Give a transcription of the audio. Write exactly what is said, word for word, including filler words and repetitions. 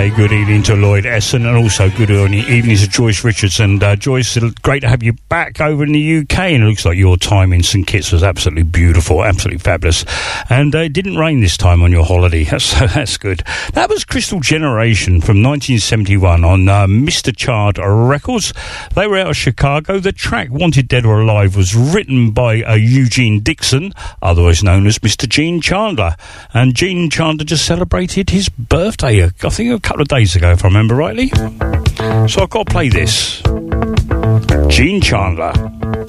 say good evening to Lloyd Essen, and also good evening to Joyce Richards. And uh, Joyce, great to have you back over in the U K, and it looks like your time in St Kitts was absolutely beautiful, absolutely fabulous. And uh, it didn't rain this time on your holiday, that's, that's good. That was Crystal Generation from nineteen seventy-one on uh, Mister Chard Records. They were out of Chicago. The track Wanted Dead or Alive was written by uh, Eugene Dixon, otherwise known as Mister Gene Chandler. And Gene Chandler just celebrated his birthday, I think a couple of days ago, if I remember rightly. So I've got to play this. Gene Chandler.